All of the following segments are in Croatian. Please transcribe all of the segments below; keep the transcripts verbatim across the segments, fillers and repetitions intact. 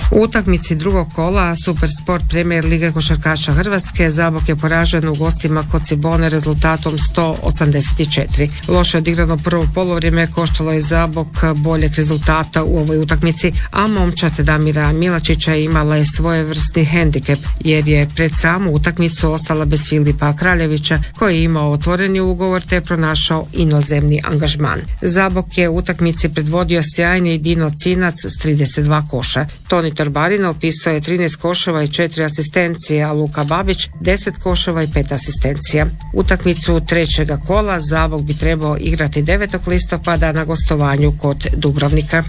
U utakmici drugog kola Supersport Premier Lige košarkaša Hrvatske Zabok je poražen u gostima kod Cibone rezultatom sto osamdeset četiri. Loše odigrano prvo polovrijeme koštalo je Zabok boljeg rezultata u ovoj utakmici, a momčad Damira Milačića imala je svojevrsni hendikep jer je pred samu utakmicu ostala bez Filipa Kraljevića koji je imao otvoreni ugovor te pronašao inozemni angažman. Zabok je u utakmici predvodio sjajni Dino Cinac s trideset dva koša. Toni Torbarina upisao je trinaest koševa i četiri asistencije, a Luka Babić deset koševa i pet asistencija. Utakmicu trećega kola Zabok bi trebao igrati devetog listopada na gostovanju kod Dubrovnika.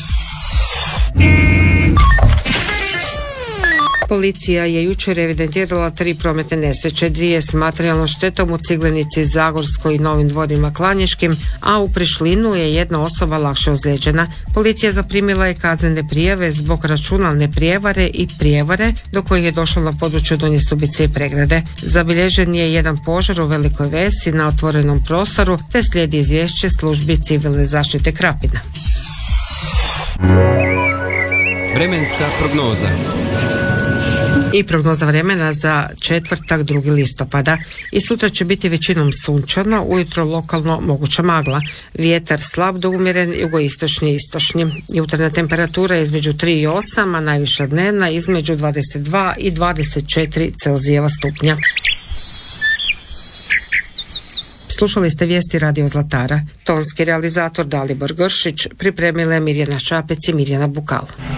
Policija je jučer evidentirala tri prometne nesreće, dvije s materijalnom štetom u Ciglenici, Zagorskoj i Novim Dvorima Klanješkim, a u Prišlinu je jedna osoba lakše ozlijeđena. Policija zaprimila je kaznene prijave zbog računalne prijevare i prijevare do kojih je došlo na području Donje Stubice i Pregrade. Zabilježen je jedan požar u Velikoj Vesi na otvorenom prostoru, te slijedi izvješće službi civilne zaštite Krapina. Vremenska prognoza. I prognoza vremena za četvrtak drugi listopada. I sutra će biti većinom sunčano, ujutro lokalno moguća magla. Vjetar slab do umjeren, jugoistočni i istočni. Jutarnja temperatura je između tri i osam, a najviša dnevna između dvadeset dva i dvadeset četiri Celzijeva stupnja. Slušali ste vijesti Radio Zlatara. Tonski realizator Dalibor Gršić, pripremila je Mirjana Šapec i Mirjana Bukal.